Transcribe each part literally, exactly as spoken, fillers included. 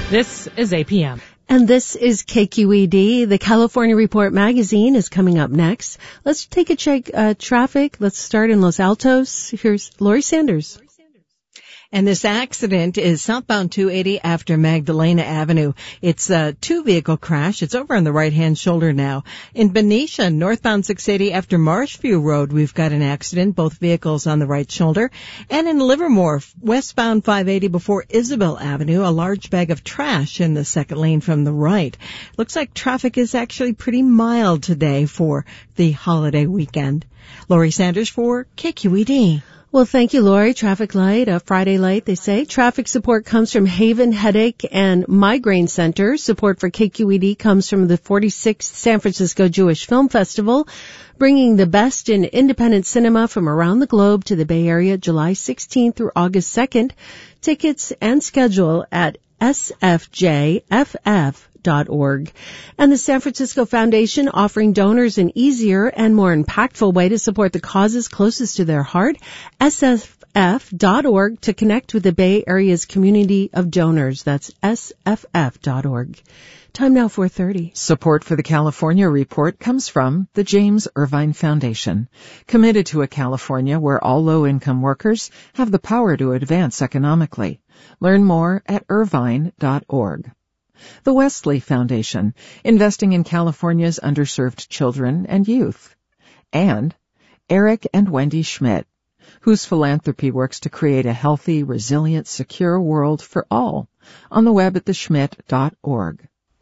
This is A P M. And this is K Q E D. The California Report magazine is coming up next. Let's take a check uh, traffic. Let's start in Los Altos. Here's Lori Sanders. And this accident is southbound two eighty after Magdalena Avenue. It's a two-vehicle crash. It's over on the right-hand shoulder now. In Benicia, northbound six eighty after Marshview Road, we've got an accident, both vehicles on the right shoulder. And in Livermore, westbound five eighty before Isabel Avenue, a large bag of trash in the second lane from the right. Looks like traffic is actually pretty mild today for the holiday weekend. Lori Sanders for K Q E D. Well, thank you, Lori. Traffic light, a Friday light, they say. Traffic support comes from Haven Headache and Migraine Center. Support for K Q E D comes from the forty-sixth San Francisco Jewish Film Festival, bringing the best in independent cinema from around the globe to the Bay Area July sixteenth through August second. Tickets and schedule at S F J F F dot org. And the San Francisco Foundation offering donors an easier and more impactful way to support the causes closest to their heart. S F F dot org to connect with the Bay Area's community of donors. That's S F F dot org. Time now, four thirty. Support for the California Report comes from the James Irvine Foundation, committed to a California where all low-income workers have the power to advance economically. Learn more at irvine dot org. The Wesley Foundation, investing in California's underserved children and youth. And Eric and Wendy Schmidt, whose philanthropy works to create a healthy, resilient, secure world for all, on the web at the schmidt dot org.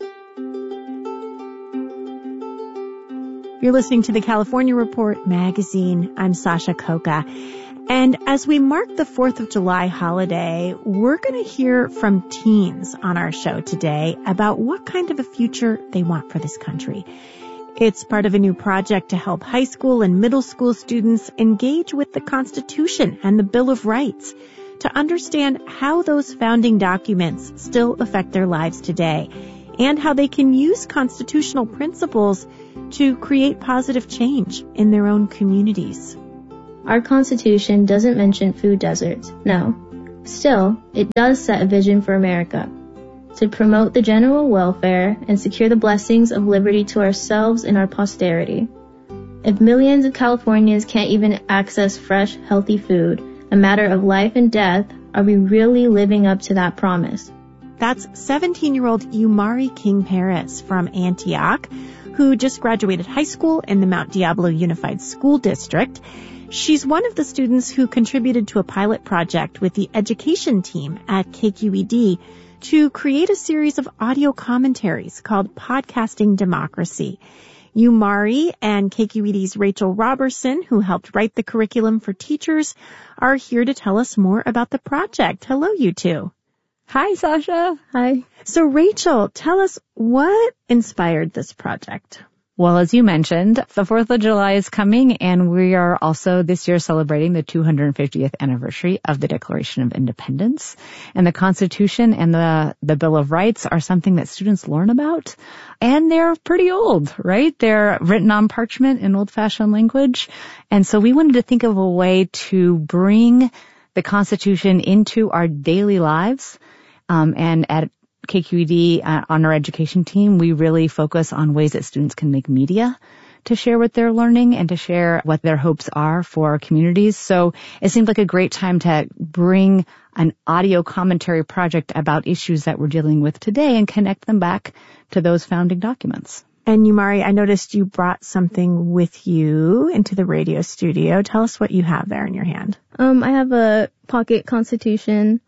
You're listening to the California Report magazine. I'm Sasha Coca. And as we mark the fourth of July holiday, we're going to hear from teens on our show today about what kind of a future they want for this country. It's part of a new project to help high school and middle school students engage with the Constitution and the Bill of Rights to understand how those founding documents still affect their lives today and how they can use constitutional principles to create positive change in their own communities. Our Constitution doesn't mention food deserts, no. Still, it does set a vision for America to promote the general welfare and secure the blessings of liberty to ourselves and our posterity. If millions of Californians can't even access fresh, healthy food, a matter of life and death, are we really living up to that promise? That's seventeen-year-old Umari King Paris from Antioch, who just graduated high school in the Mount Diablo Unified School District. She's one of the students who contributed to a pilot project with the education team at K Q E D to create a series of audio commentaries called Podcasting Democracy. Umari and K Q E D's Rachel Robertson, who helped write the curriculum for teachers, are here to tell us more about the project. Hello, you two. Hi, Sasha. Hi. So, Rachel, tell us what inspired this project. Well, as you mentioned, the fourth of July is coming, and we are also this year celebrating the two hundred fiftieth anniversary of the Declaration of Independence. And the Constitution and the, the Bill of Rights are something that students learn about, and they're pretty old, right? They're written on parchment in old-fashioned language. And so we wanted to think of a way to bring the Constitution into our daily lives, um, and at K Q E D, uh, on our education team, we really focus on ways that students can make media to share what they're learning and to share what their hopes are for our communities. So it seemed like a great time to bring an audio commentary project about issues that we're dealing with today and connect them back to those founding documents. And Umari, I noticed you brought something with you into the radio studio. Tell us what you have there in your hand. Um, I have a pocket Constitution.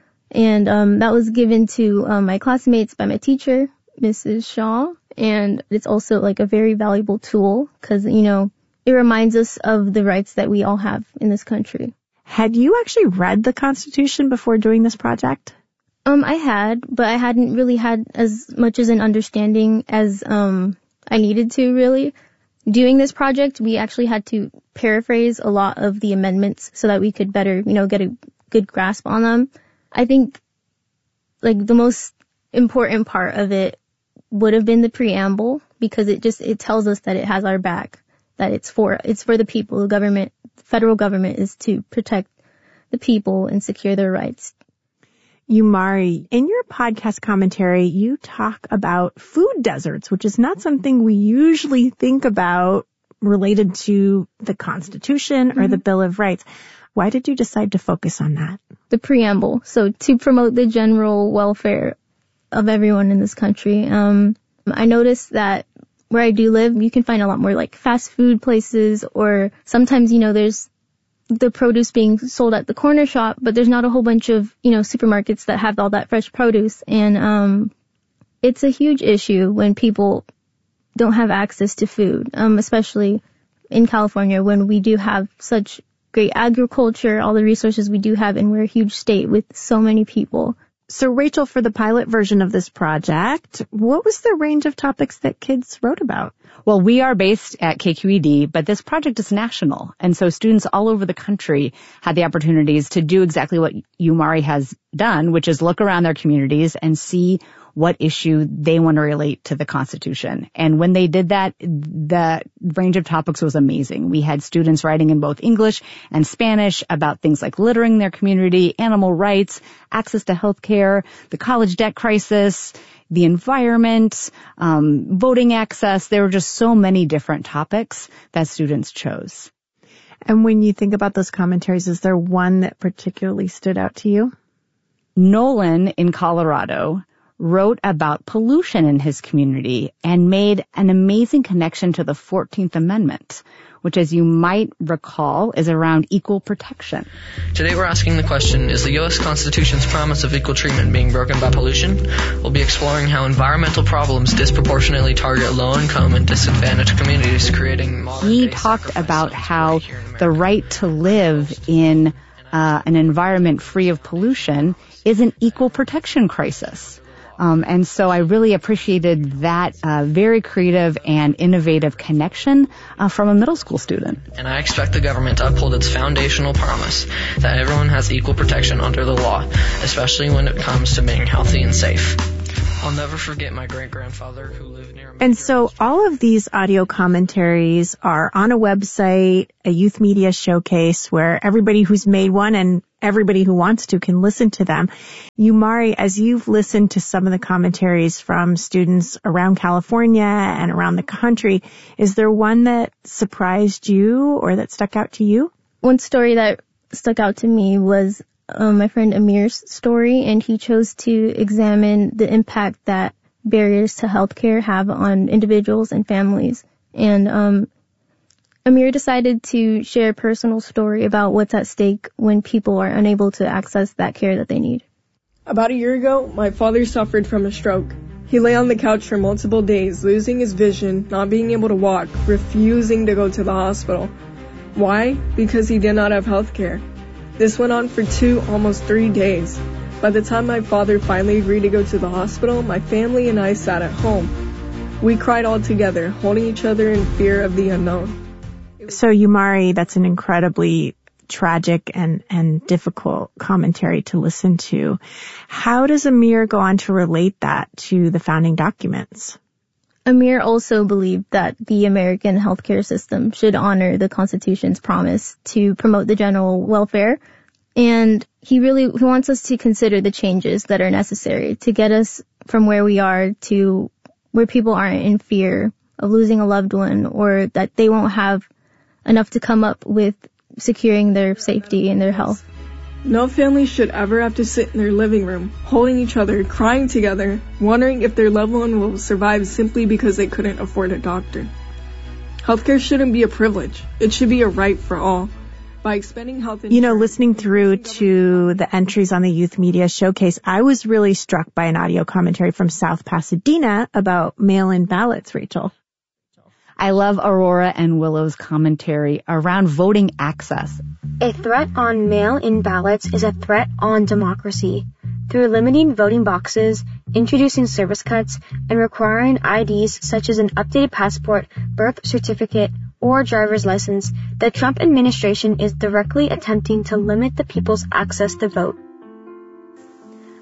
And um, that was given to um, my classmates by my teacher, Missus Shaw. And it's also like a very valuable tool because, you know, it reminds us of the rights that we all have in this country. Had you actually read the Constitution before doing this project? Um, I had, but I hadn't really had as much as an understanding as um I needed to, really. Doing this project, we actually had to paraphrase a lot of the amendments so that we could better, you know, get a good grasp on them. I think, like, the most important part of it would have been the preamble because it just, it tells us that it has our back, that it's for, it's for the people. The government, the federal government is to protect the people and secure their rights. Umari, in your podcast commentary, you talk about food deserts, which is not something we usually think about related to the Constitution or mm-hmm. the Bill of Rights. Why did you decide to focus on that? The preamble. So to promote the general welfare of everyone in this country. Um, I noticed that where I do live, you can find a lot more like fast food places, or sometimes, you know, there's the produce being sold at the corner shop, but there's not a whole bunch of, you know, supermarkets that have all that fresh produce. And um, it's a huge issue when people don't have access to food, um, especially in California when we do have such great agriculture, all the resources we do have, and we're a huge state with so many people. So, Rachel, for the pilot version of this project, what was the range of topics that kids wrote about? Well, we are based at K Q E D, but this project is national. And so students all over the country had the opportunities to do exactly what Umari has done, which is look around their communities and see what issue they want to relate to the Constitution. And when they did that, the range of topics was amazing. We had students writing in both English and Spanish about things like littering in their community, animal rights, access to health care, the college debt crisis, the environment, um, voting access. There were just so many different topics that students chose. And when you think about those commentaries, is there one that particularly stood out to you? Nolan in Colorado wrote about pollution in his community and made an amazing connection to the fourteenth Amendment, which, as you might recall, is around equal protection. Today we're asking the question, is the U S Constitution's promise of equal treatment being broken by pollution? We'll be exploring how environmental problems disproportionately target low-income and disadvantaged communities, creating modern He talked about how the right to live in uh, an environment free of pollution is an equal protection crisis. Um, and so I really appreciated that uh, very creative and innovative connection uh, from a middle school student. And I expect the government to uphold its foundational promise that everyone has equal protection under the law, especially when it comes to being healthy and safe. I'll never forget my great-grandfather who lived near me. And so all of these audio commentaries are on a website, a youth media showcase, where everybody who's made one and everybody who wants to can listen to them. Umari, as you've listened to some of the commentaries from students around California and around the country, is there one that surprised you or that stuck out to you? One story that stuck out to me was um, my friend Amir's story, and he chose to examine the impact that barriers to healthcare have on individuals and families. And um, Amir decided to share a personal story about what's at stake when people are unable to access that care that they need. About a year ago, my father suffered from a stroke. He lay on the couch for multiple days, losing his vision, not being able to walk, refusing to go to the hospital. Why? Because he did not have health care. This went on for two, almost three days. By the time my father finally agreed to go to the hospital, my family and I sat at home. We cried all together, holding each other in fear of the unknown. So, Umari, that's an incredibly tragic and, and difficult commentary to listen to. How does Amir go on to relate that to the founding documents? Amir also believed that the American healthcare system should honor the Constitution's promise to promote the general welfare. And he really he wants us to consider the changes that are necessary to get us from where we are to where people aren't in fear of losing a loved one, or that they won't have enough to come up with securing their safety and their health. No family should ever have to sit in their living room, holding each other, crying together, wondering if their loved one will survive simply because they couldn't afford a doctor. Healthcare shouldn't be a privilege. It should be a right for all. By expanding health insurance, you know, listening through to the entries on the Youth Media Showcase, I was really struck by an audio commentary from South Pasadena about mail-in ballots, Rachel. I love Aurora and Willow's commentary around voting access. A threat on mail-in ballots is a threat on democracy. Through limiting voting boxes, introducing service cuts, and requiring I Ds such as an updated passport, birth certificate, or driver's license, the Trump administration is directly attempting to limit the people's access to vote.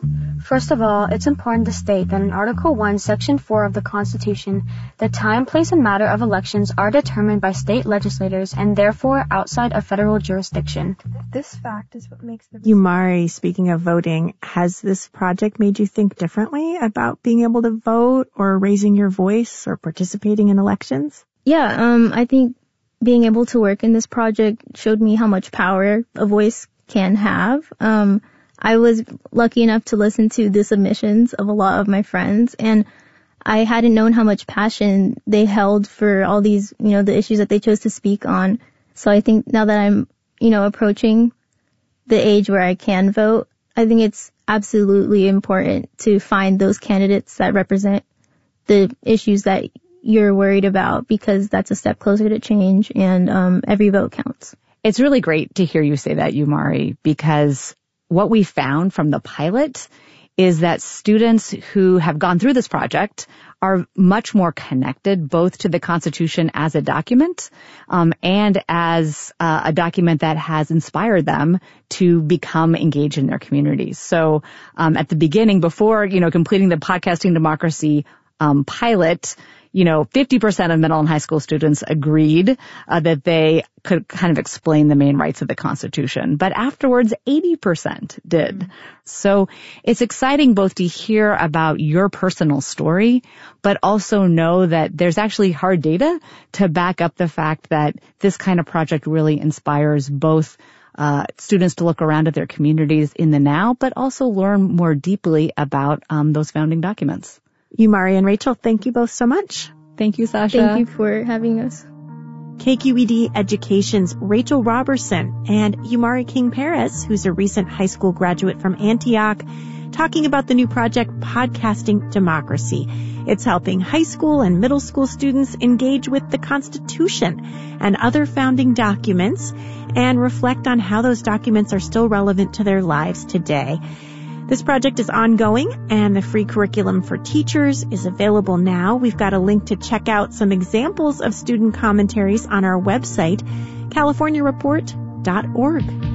First of all, it's important to state that in Article one, Section four of the Constitution, the time, place, and matter of elections are determined by state legislators and therefore outside of federal jurisdiction. This fact is what makes the... Umari, speaking of voting, has this project made you think differently about being able to vote or raising your voice or participating in elections? Yeah, um, I think being able to work in this project showed me how much power a voice can have. Um, I was lucky enough to listen to the submissions of a lot of my friends, and I hadn't known how much passion they held for all these, you know, the issues that they chose to speak on. So I think now that I'm, you know, approaching the age where I can vote, I think it's absolutely important to find those candidates that represent the issues that you're worried about, because that's a step closer to change, and um, every vote counts. It's really great to hear you say that, Umari, because what we found from the pilot is that students who have gone through this project are much more connected both to the Constitution as a document um, and as uh, a document that has inspired them to become engaged in their communities. So um, at the beginning, before, you know, completing the Podcasting Democracy um, pilot, you know, fifty percent of middle and high school students agreed uh, that they could kind of explain the main rights of the Constitution. But afterwards, eighty percent did. Mm-hmm. So it's exciting both to hear about your personal story, but also know that there's actually hard data to back up the fact that this kind of project really inspires both uh students to look around at their communities in the now, but also learn more deeply about um those founding documents. Umari and Rachel, thank you both so much. Thank you, Sasha. Thank you for having us. K Q E D Education's Rachel Roberson and Umari King-Perez, who's a recent high school graduate from Antioch, talking about the new project Podcasting Democracy. It's helping high school and middle school students engage with the Constitution and other founding documents and reflect on how those documents are still relevant to their lives today. This project is ongoing, and the free curriculum for teachers is available now. We've got a link to check out some examples of student commentaries on our website, california report dot org.